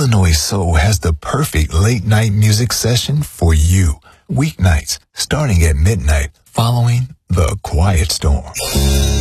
Illinois Soul has the perfect late-night music session for you. Weeknights, starting at midnight, following The Quiet Storm.